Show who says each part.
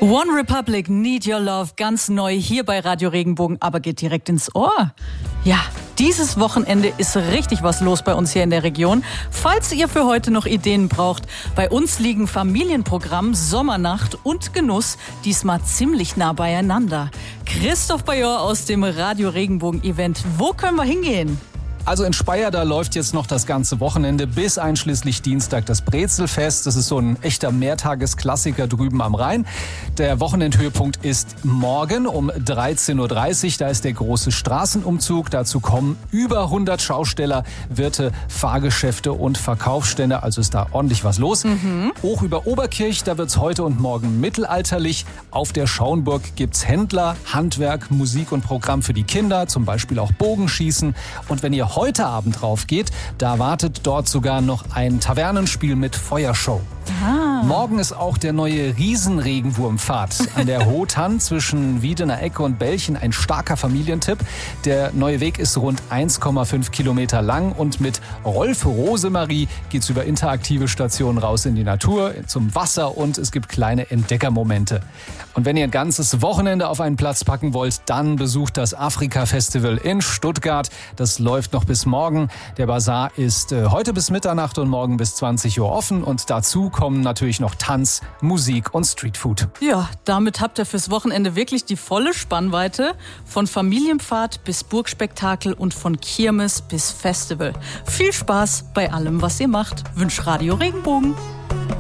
Speaker 1: One Republic, Need Your Love, ganz neu hier bei Radio Regenbogen, aber geht direkt ins Ohr. Ja, dieses Wochenende ist richtig was los bei uns hier in der Region. Falls ihr für heute noch Ideen braucht, bei uns liegen Familienprogramm, Sommernacht und Genuss diesmal ziemlich nah beieinander. Christoph Bajor aus dem Radio Regenbogen Event. Wo können wir hingehen?
Speaker 2: Also in Speyer, da läuft jetzt noch das ganze Wochenende bis einschließlich Dienstag das Brezelfest. Das ist so ein echter Mehrtagesklassiker drüben am Rhein. Der Wochenendhöhepunkt ist morgen um 13.30 Uhr. Da ist der große Straßenumzug. Dazu kommen über 100 Schausteller, Wirte, Fahrgeschäfte und Verkaufsstände. Also ist da ordentlich was los. Hoch über Oberkirch, da wird's heute und morgen mittelalterlich. Auf der Schauenburg gibt's Händler, Handwerk, Musik und Programm für die Kinder. Zum Beispiel auch Bogenschießen. Und wenn ihr heute Abend drauf geht, da wartet dort sogar noch ein Tavernenspiel mit Feuershow. Morgen ist auch der neue Riesenregenwurmpfad an der Hotan zwischen Wiedener Ecke und Belchen ein starker Familientipp. Der neue Weg ist rund 1,5 Kilometer lang und mit Rolf Rosemarie geht's über interaktive Stationen raus in die Natur, zum Wasser und es gibt kleine Entdeckermomente. Und wenn ihr ein ganzes Wochenende auf einen Platz packen wollt, dann besucht das Afrika-Festival in Stuttgart. Das läuft noch bis morgen. Der Bazar ist heute bis Mitternacht und morgen bis 20 Uhr offen und dazu kommen natürlich noch Tanz, Musik und Streetfood.
Speaker 1: Ja, damit habt ihr fürs Wochenende wirklich die volle Spannweite. Von Familienpfad bis Burgspektakel und von Kirmes bis Festival. Viel Spaß bei allem, was ihr macht. Wünscht Radio Regenbogen.